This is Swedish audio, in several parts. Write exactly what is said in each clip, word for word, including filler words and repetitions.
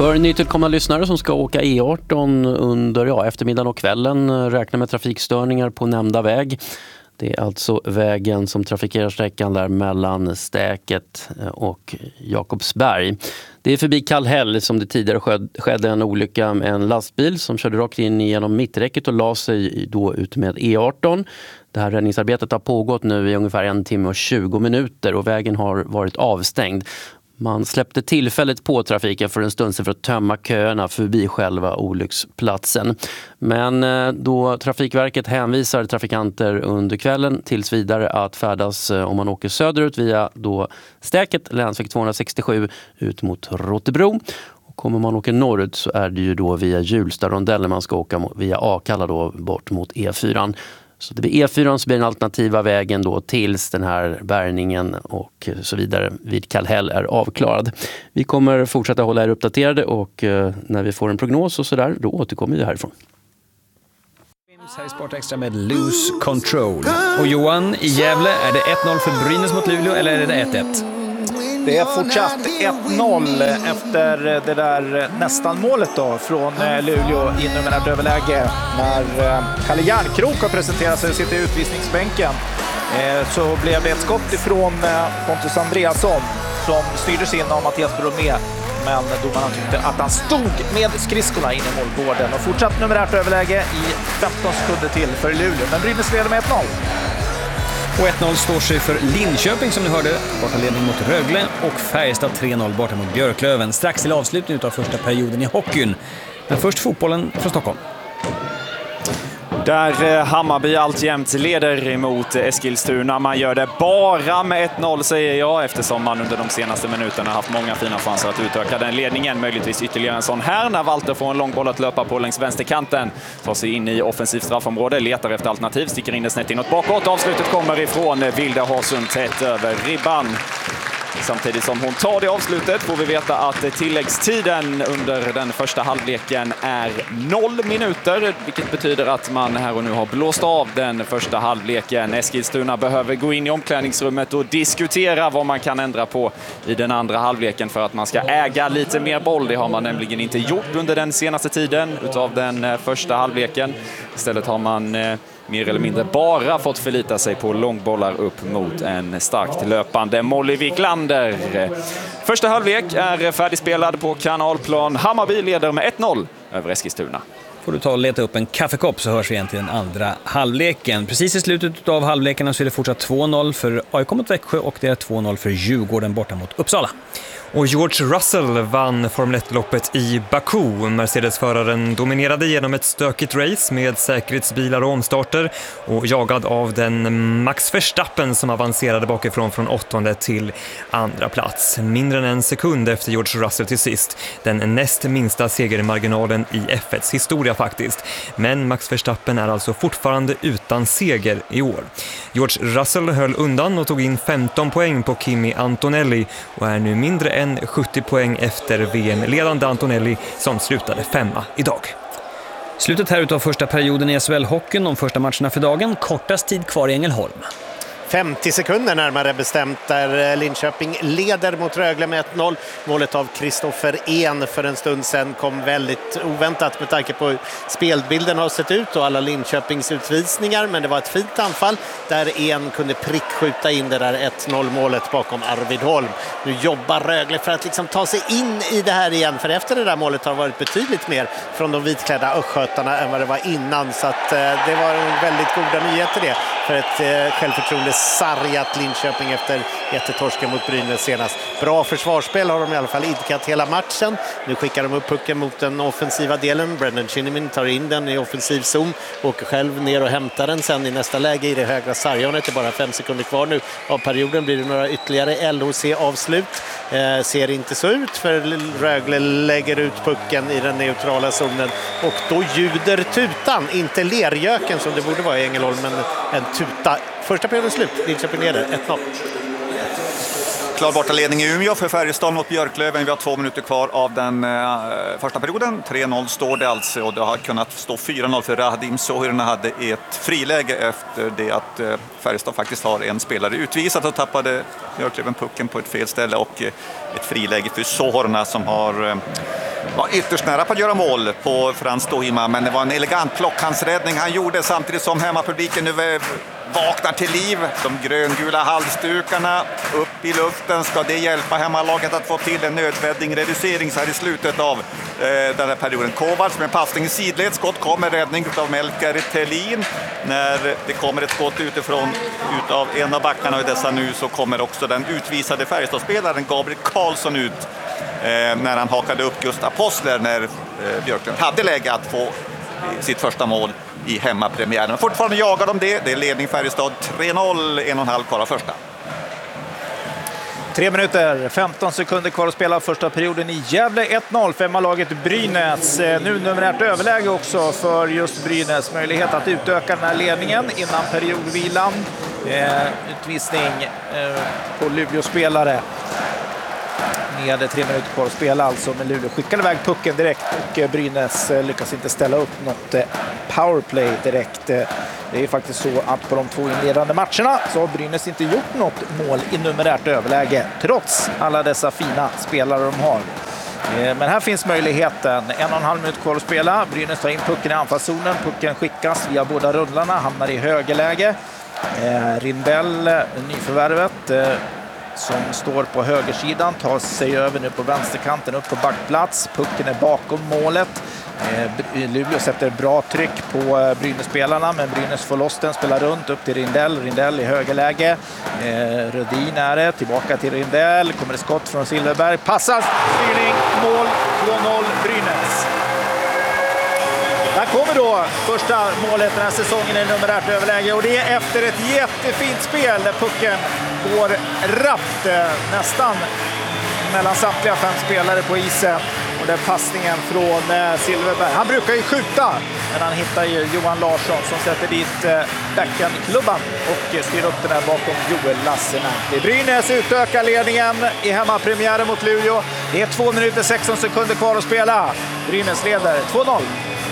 För nytillkomna lyssnare som ska åka E arton under ja, eftermiddagen och kvällen räkna med trafikstörningar på nämnda väg. Det är alltså vägen som trafikerar sträckan där mellan Stäket och Jakobsberg. Det är förbi Kallhäll som det tidigare skedde en olycka med en lastbil som körde rakt in genom mitträcket och la sig då ut med E arton. Det här räddningsarbetet har pågått nu i ungefär en timme och tjugo minuter och vägen har varit avstängd. Man släppte tillfälligt på trafiken för en stund sedan för att tömma köerna förbi själva olycksplatsen. Men då Trafikverket hänvisar trafikanter under kvällen tills vidare att färdas om man åker söderut via då Stäket, länsväg tvåhundrasextiosju ut mot Rotebro. Och kommer man åka norrut så är det ju då via Hjulsta-rondellen man ska åka via Akalla då bort mot E fyran. Så det blir E fyran som blir den alternativa vägen då tills den här bärgningen och så vidare vid Kallhäll är avklarad. Vi kommer fortsätta hålla er uppdaterade och eh, när vi får en prognos och sådär, då återkommer vi härifrån. Här i Sport Extra med Lose Control. Och Johan, i Gävle, är det ett noll för Brynäs mot Luleå eller är det ett ett? Det är fortsatt ett noll efter det där nästan målet då från Luleå i numerärt överläge. När Kalle Järnkrok har presenterat sig och sitter i utvisningsbänken så blev det ett skott ifrån Pontus Andreasson som styrde sig in av Mattias Bromé. Men domarna tyckte att han stod med skridskorna in i målgården och fortsatt numerärt överläge i femton sekunder till för Luleå. Men Brynäs leder med ett noll. Och ett noll står sig för Linköping som ni hörde, bortaledning mot Rögle och Färjestad tre noll borta mot Björklöven. Strax till avslutning av första perioden i hockeyn. Men först fotbollen från Stockholm. Där Hammarby alltjämt leder emot Eskilstuna. Man gör det bara med ett noll säger jag eftersom man under de senaste minuterna haft många fina chanser att utöka den ledningen. Möjligtvis ytterligare en sån här när Walter får en lång boll att löpa på längs vänsterkanten. Tar sig in i offensivt straffområde, letar efter alternativ, sticker in det snett inåt bakåt. Avslutet kommer ifrån Vilda Harsund tätt över ribban. Samtidigt som hon tar det avslutet får vi veta att tilläggstiden under den första halvleken är noll minuter. Vilket betyder att man här och nu har blåst av den första halvleken. Eskilstuna behöver gå in i omklädningsrummet och diskutera vad man kan ändra på i den andra halvleken för att man ska äga lite mer boll. Det har man nämligen inte gjort under den senaste tiden utav den första halvleken. Istället har man mer eller mindre bara fått förlita sig på långbollar upp mot en starkt löpande Molly Wiklander. Första halvlek är färdigspelad på Kanalplan. Hammarby leder med ett noll över Eskilstuna. Får du ta och leta upp en kaffekopp så hörs vi igen till den andra halvleken. Precis i slutet av halvleken så är det fortsatt två noll för A I K mot Växjö och det är två noll för Djurgården borta mot Uppsala. Och George Russell vann Formel ett-loppet i Baku. Mercedes-föraren dominerade genom ett stökigt race med säkerhetsbilar och omstarter och jagad av den Max Verstappen som avancerade bakifrån från åttonde till andra plats. Mindre än en sekund efter George Russell till sist. Den näst minsta segermarginalen i F et:s historia faktiskt. Men Max Verstappen är alltså fortfarande utan seger i år. George Russell höll undan och tog in femton poäng på Kimi Antonelli och är nu mindre än sjuttio poäng efter V M-ledande Antonelli som slutade femma idag. Slutet här utav första perioden i S H L-hockeyn, de första matcherna för dagen, kortast tid kvar i Ängelholm. femtio sekunder närmare bestämt där Linköping leder mot Rögle med ett noll. Målet av Kristoffer En för en stund sedan kom väldigt oväntat med tanke på hur spelbilden har sett ut och alla Linköpings utvisningar. Men det var ett fint anfall där En kunde prickskjuta in det där ett noll målet bakom Arvid Holm. Nu jobbar Rögle för att liksom ta sig in i det här igen. För efter det där målet har varit betydligt mer från de vitklädda östgötarna än vad det var innan. Så att, eh, det var en väldigt goda nyheter det för ett eh, självförtroende sargat Linköping efter jättetorsken mot Brynäs senast. Bra försvarsspel har de i alla fall idkat hela matchen. Nu skickar de upp pucken mot den offensiva delen. Brendan Shinnimin tar in den i offensiv zon. Åker själv ner och hämtar den sen i nästa läge i det högra sarghörnet. Det är bara fem sekunder kvar nu av perioden. Blir det några ytterligare L O C-avslut. Eh, ser inte så ut för Rögle lägger ut pucken i den neutrala zonen. Och då ljuder tutan. Inte lerjöken som det borde vara i Ängelholm, men en tuta. Första perioden slut. Linköping leder ett noll. Klar bortaledning i Umeå för Färjestad mot Björklöven. Vi har två minuter kvar av den eh, första perioden. tre noll står det alltså och det har kunnat stå fyra noll för Radim Sohirna hade ett friläge efter det att eh, Färjestad faktiskt har en spelare utvisat och tappade Björklöven pucken på ett fel ställe och eh, ett friläge för Sohirna som har eh, var ytterst nära på att göra mål på Frans Stoima, men det var en elegant plockhandsräddning han gjorde samtidigt som hemmapubliken nu vaknar till liv. De gröngula halsdukarna upp i luften. Ska det hjälpa hemmalaget att få till en nödvändig reducering så här i slutet av eh, den här perioden? Kovacs med passning i sidled. Skott kommer, räddning av Melker Thelin. När det kommer ett skott utifrån utav en av backarna i dessa nu, så kommer också den utvisade Färjestadspelaren Gabriel Karlsson ut eh, när han hakade upp just Apostler när eh, Björklund hade läge att få sitt första mål i hemmapremiären. Men fortfarande jagar de det. Det är ledning Färjestad tre noll, en och en halv kvar av första. Tre minuter, femton sekunder kvar att spela första perioden i Gävle. ett noll för hemmalaget Brynäs. Nu numerärt överläge också för just Brynäs. Möjlighet att utöka den här ledningen innan periodvilan. Eh, utvisning eh, på Luleå-spelare. Med tre minuter kvar att spela alltså, men Luleå skickar iväg pucken direkt och Brynäs lyckas inte ställa upp något powerplay direkt. Det är faktiskt så att på de två inledande matcherna så har Brynäs inte gjort något mål i numerärt överläge trots alla dessa fina spelare de har. Men här finns möjligheten. En och en halv minut kvar att spela. Brynäs tar in pucken i anfallszonen. Pucken skickas via båda rullarna, hamnar i högerläge. Rindell, nyförvärvet, som står på högersidan, tar sig över nu på vänsterkanten upp på backplats. Pucken är bakom målet. Luleå sätter bra tryck på Brynäs-spelarna, men Brynäs får loss den, spelar runt upp till Rindell. Rindell i högerläge. Rödin är det, tillbaka till Rindell. Kommer det skott från Silverberg. Passar, styrning, mål, två noll Brynäs. Där kommer då första målet den här säsongen i numerärt överläge, och det är efter ett jättefint spel där pucken går rappt nästan mellan samtliga fem spelare på isen, och den passningen från Silverberg. Han brukar ju skjuta, men han hittar ju Johan Larsson som sätter dit backenklubban och styr upp den här bakom Joel Lassinantti. Brynäs utökar ledningen i hemmapremiären mot Luleå. Det är två minuter sexton sekunder kvar att spela. Brynäs leder två noll.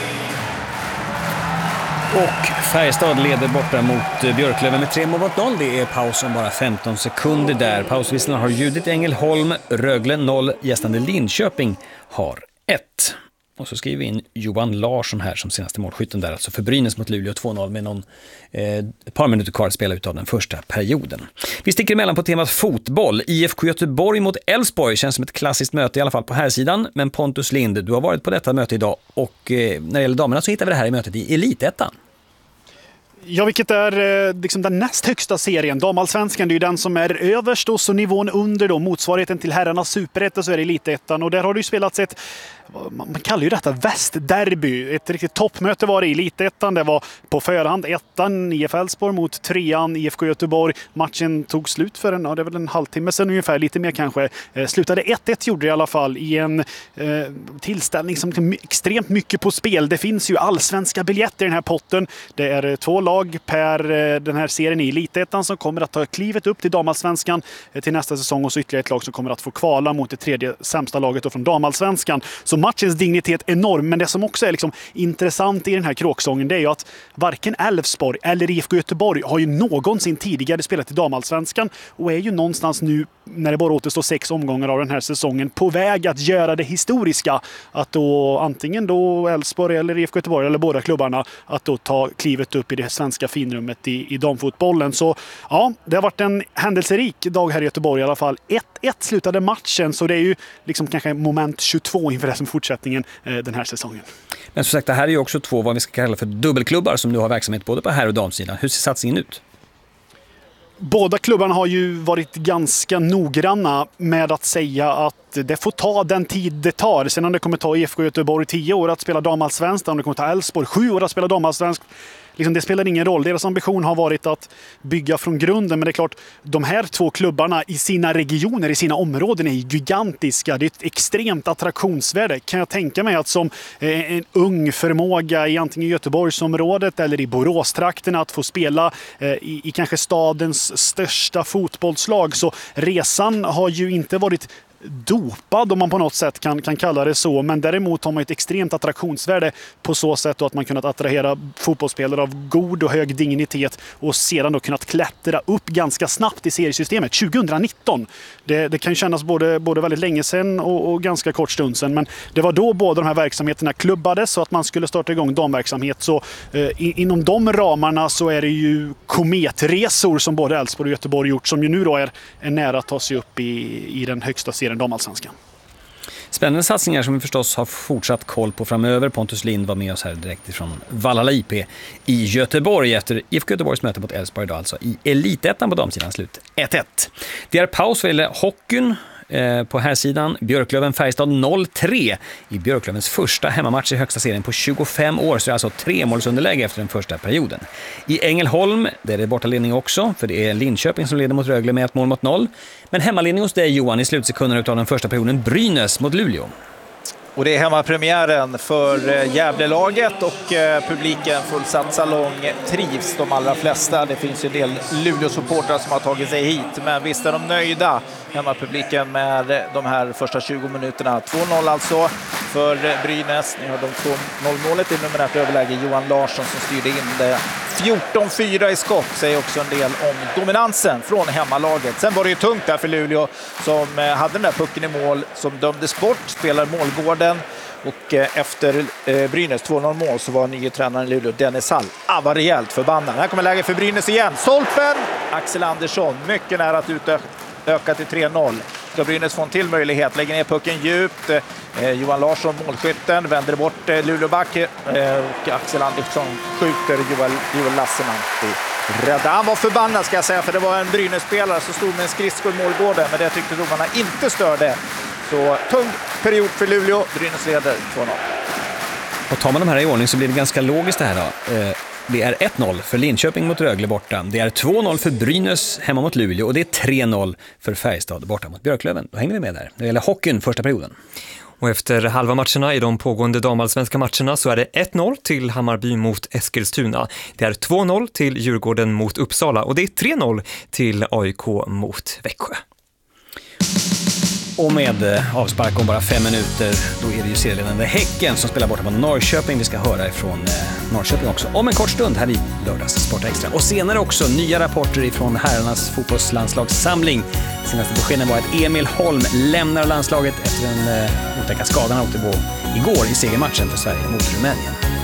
Och Färjestad leder borta mot Björklöven med tre mål mot noll. Det är paus om bara femton sekunder där. Pausvisslarna har Judith Ängelholm, Rögle noll, gästande Linköping har ett. Och så skriver vi in Johan Larsson här som senaste målskytten där, alltså för Brynäs mot Luleå två noll med någon, eh, ett par minuter kvar att spela ut av den första perioden. Vi sticker emellan på temat fotboll. I F K Göteborg mot Elfsborg känns som ett klassiskt möte i alla fall på här sidan. Men Pontus Lind, du har varit på detta möte idag, och eh, när det gäller damerna så hittar vi det här i mötet i Elitettan. Ja, vilket är liksom den näst högsta serien. Damallsvenskan, det är ju den som är överst, och så nivån under då, motsvarigheten till herrarnas superetta, så är det Elitettan. Och där har det ju spelats ett, man kallar ju detta västderby. Ett riktigt toppmöte var det i Elitettan. Det var på förhand ettan I F Elfsborg mot trean I F K Göteborg. Matchen tog slut för en, ja, det är väl en halvtimme sedan ungefär, lite mer kanske. Eh, slutade ett ett gjorde det i alla fall i en eh, tillställning som är extremt mycket på spel. Det finns ju allsvenska biljetter i den här potten. Det är två lag per eh, den här serien i Elitettan som kommer att ta klivet upp till damallsvenskan eh, till nästa säsong, och så ytterligare ett lag som kommer att få kvala mot det tredje sämsta laget då från damallsvenskan. Så matchens dignitet är enorm, men det som också är liksom intressant i den här kråksången, det är ju att varken Elfsborg eller I F K Göteborg har ju någonsin tidigare spelat i damallsvenskan, och är ju någonstans nu, när det bara återstår sex omgångar av den här säsongen, på väg att göra det historiska, att då antingen då Elfsborg eller I F K Göteborg eller båda klubbarna att då ta klivet upp i det svenska finrummet i, i damfotbollen. Så ja, det har varit en händelserik dag här i Göteborg i alla fall. ett ett slutade matchen, så det är ju liksom kanske moment tjugotvå inför det som fortsättningen eh, den här säsongen. Men som sagt, det här är ju också två vad vi ska kalla för dubbelklubbar som nu har verksamhet både på här- och damsidan. Hur ser satsningen ut? Båda klubbarna har ju varit ganska noggranna med att säga att det får ta den tid det tar. Sen om det kommer ta I F K Göteborg tio år att spela damallsvenskt, om det kommer ta Elfsborg sju år att spela damallsvenskt, liksom det spelar ingen roll. Deras ambition har varit att bygga från grunden, men det är klart, de här två klubbarna i sina regioner, i sina områden är gigantiska. Det är ett extremt attraktionsvärde. Kan jag tänka mig att som en ung förmåga i antingen Göteborgsområdet eller i Boråstrakterna att få spela i, i kanske stadens största fotbollslag, så resan har ju inte varit dopad, om man på något sätt kan, kan kalla det så. Men däremot har man ett extremt attraktionsvärde på så sätt då att man kunnat attrahera fotbollsspelare av god och hög dignitet och sedan då kunnat klättra upp ganska snabbt i seriesystemet. tjugonitton. Det, det kan kännas både, både väldigt länge sedan och, och ganska kort stund sedan. Men det var då båda de här verksamheterna klubbades så att man skulle starta igång damverksamhet. Så eh, inom de ramarna så är det ju kometresor som både Elfsborg och Göteborg gjort, som ju nu då är, är nära att ta sig upp i, i den högsta serien damallsvenskan. Spännande satsningar som vi förstås har fortsatt koll på framöver. Pontus Lind var med oss här direkt ifrån Vallala I P i Göteborg efter I F K Göteborgs möte mot Elfsborg idag, alltså i Elitettan på damsidan, slut ett ett. Det är paus vad gäller hockeyn. På här sidan Björklöven Färjestad noll tre i Björklövens första hemmamatch i högsta serien på tjugofem år, så är det alltså tre målsunderläge efter den första perioden. I Ängelholm, där är det bortaledning också, för det är Linköping som leder mot Rögle med ett mål mot noll. Men hemmaledning hos dig, Johan, i slutsekunderna utav den första perioden, Brynäs mot Luleå. Och det är hemmapremiären för Gävlelaget och publiken fullsatt salong trivs de allra flesta. Det finns ju en del Luleå-supportrar som har tagit sig hit, men visst är de nöjda, hemmapubliken, med de här första tjugo minuterna. två noll alltså för Brynäs. Ni har de två noll-målet i numerärt överläge. Johan Larsson som styrde in det. fjorton fyra i skott säger också en del om dominansen från hemmalaget. Sen var det ju tungt där för Luleå som hade den där pucken i mål som dömdes bort, spelar målgården. Och efter Brynäs två noll mål så var nye tränaren i Luleå, Dennis Hall, ah, var rejält förbannad. Här kommer läge för Brynäs igen. Solpen! Axel Andersson, mycket nära att utöka till tre noll. Ska Brynäs få en till möjlighet, lägger ner pucken djupt. Eh, Johan Larsson, målskytten, vänder bort eh, Luleåback eh, och Axel Andersson skjuter Joel, Joel Lassinantti. Rädda. Han var förbannad, ska jag säga, för det var en Brynäs-spelare som stod med en skridsko i målgården, men det tyckte domarna inte störde. Så tung period för Luleå. Brynäs leder två noll. Och tar man de här i ordning så blir det ganska logiskt det här då. Eh, det är ett noll för Linköping mot Rögle borta. Det är två noll för Brynäs hemma mot Luleå. Och det är tre noll för Färjestad borta mot Björklöven. Då hänger vi med där. Det gäller hockeyn första perioden. Och efter halva matcherna i de pågående damallsvenska matcherna så är det ett noll till Hammarby mot Eskilstuna. Det är två noll till Djurgården mot Uppsala. Och det är tre noll till A I K mot Växjö. Och med avspark om bara fem minuter, då är det ju serieledande Häcken som spelar borta mot Norrköping. Vi ska höra ifrån Norrköping också om en kort stund här i lördags Sport Extra. Och senare också nya rapporter ifrån herrarnas fotbollslandslagssamling. Senaste beskeden var att Emil Holm lämnar landslaget efter en otäcka skadan han åkte på igår i segermatchen för Sverige mot Rumänien.